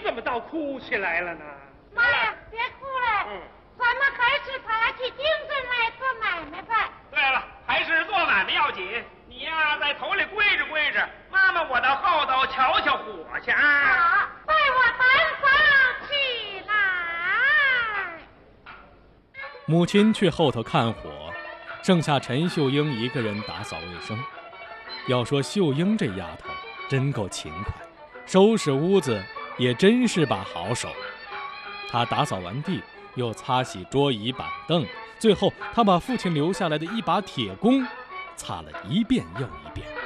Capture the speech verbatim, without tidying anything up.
怎么倒哭起来了呢？ 妈呀，别哭了，嗯，咱们还是爬起精神来做买卖吧。 对了，还是做买卖要紧。你呀，在头里归着归着，妈妈我到后头瞧瞧火去啊。 好，带我单房起来。 母亲去后头看火，剩下陈秀英一个人打扫卫生。要说秀英这丫头真够勤快，收拾屋子也真是把好手。她打扫完地，又擦洗桌椅板凳，最后她把父亲留下来的一把铁弓擦了一遍又一遍。